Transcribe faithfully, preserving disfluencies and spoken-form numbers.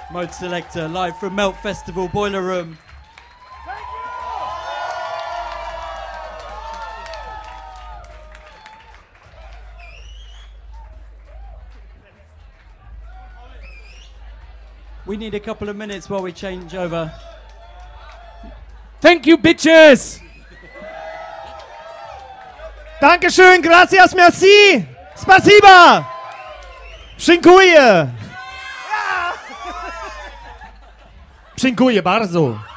Mode Selector, live from Melt Festival Boiler Room. We need a couple of minutes while we change over. Thank you, bitches! Dankeschön, gracias, merci! Spasiba! Dziękuję! Dziękuję bardzo.